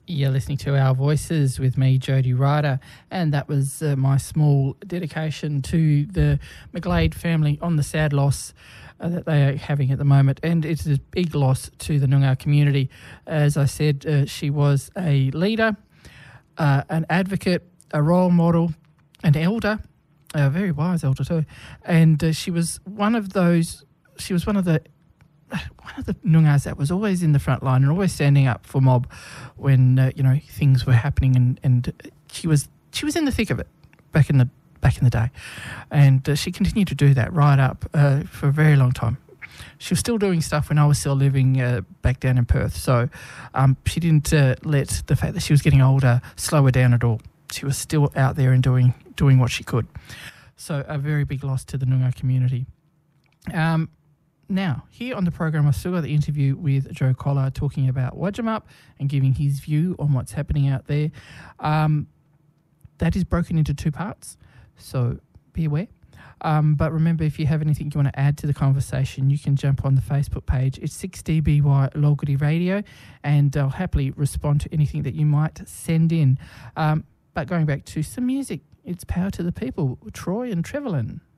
You're listening to Our Voices with me, Jody Ryder, and that was my small dedication to the McGlade family on the sad loss that they are having at the moment, and it's a big loss to the Noongar community. As I said, she was a leader, an advocate, a role model, an elder, a very wise elder too, and she was one of the Noongars that was always in the front line and always standing up for mob when things were happening, and she was in the thick of it back in the day, and she continued to do that right up for a very long time. She was still doing stuff when I was still living back down in Perth, so she didn't let the fact that she was getting older slow her down at all. She was still out there and doing what she could. So a very big loss to the Noongar community. Now, here on the program, I've still got the interview with Joe Collard talking about Wadjamap and giving his view on what's happening out there. That is broken into two parts, so be aware. But remember, if you have anything you want to add to the conversation, you can jump on the Facebook page. It's 6DBY Logody Radio, and I'll happily respond to anything that you might send in. But going back to some music, it's Power to the People, Troy and Trevelyan.